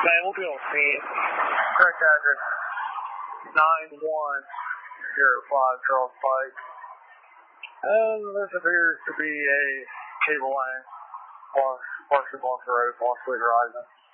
Man, we'll be on scene. Correct address 9105 Charles Pike. And this appears to be a cable line, partially off the road, possibly horizon.